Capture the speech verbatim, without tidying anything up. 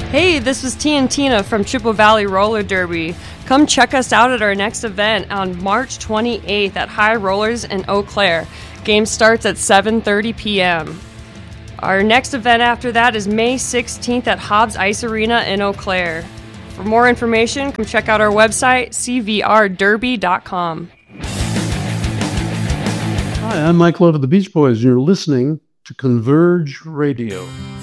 Hey, this is T and Tina from Chippewa Valley Roller Derby. Come check us out at our next event on March twenty-eighth at High Rollers in Eau Claire. Game starts at seven thirty p.m. Our next event after that is May sixteenth at Hobbs Ice Arena in Eau Claire. For more information, come check out our website, c v r derby dot com. Hi, I'm Mike Love of the Beach Boys. You're listening to Converge Radio.